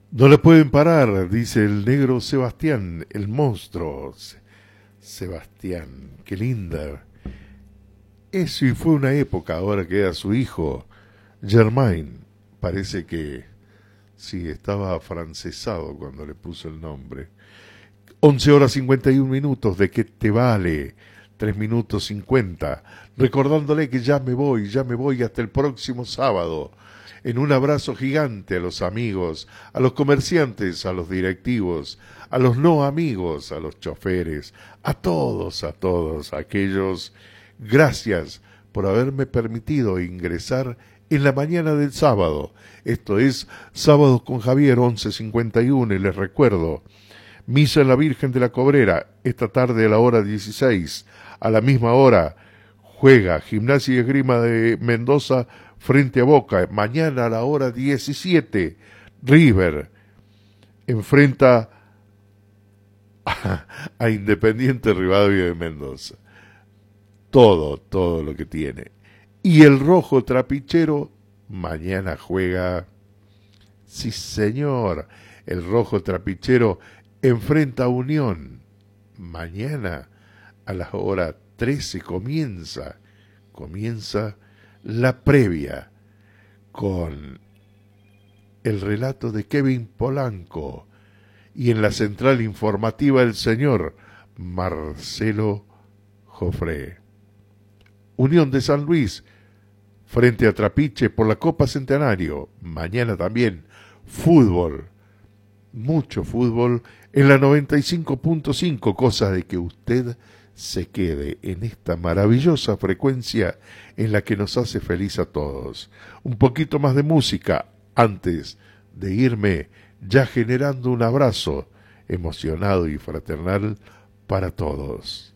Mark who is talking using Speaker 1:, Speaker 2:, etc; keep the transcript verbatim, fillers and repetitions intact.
Speaker 1: No le pueden parar, dice el negro Sebastián, el monstruo. Se- Sebastián, qué linda. Eso y fue una época, ahora queda su hijo, Germain. Parece que sí, estaba afrancesado cuando le puso el nombre. Once horas cincuenta y un minutos, ¿de qué te vale? Tres minutos cincuenta. Recordándole que ya me voy, ya me voy hasta el próximo sábado. En un abrazo gigante a los amigos, a los comerciantes, a los directivos, a los no amigos, a los choferes, a todos, a todos aquellos. Gracias por haberme permitido ingresar en la mañana del sábado. Esto es Sábados con Javier, once cincuenta y uno, y les recuerdo, misa en la Virgen de la Cobrera, esta tarde a la hora dieciséis. A la misma hora juega Gimnasia y Esgrima de Mendoza frente a Boca. Mañana a la hora diecisiete, River enfrenta a, a Independiente Rivadavia de Mendoza. Todo, todo lo que tiene. Y el Rojo Trapichero mañana juega, sí señor, el Rojo Trapichero enfrenta a Unión. Mañana a las horas trece comienza, comienza la previa con el relato de Kevin Polanco y en la central informativa el señor Marcelo Jofré. Unión de San Luis frente a Trapiche por la Copa Centenario. Mañana también fútbol, mucho fútbol en la noventa y cinco punto cinco, cosa de que usted se quede en esta maravillosa frecuencia en la que nos hace feliz a todos. Un poquito más de música antes de irme, ya generando un abrazo emocionado y fraternal para todos.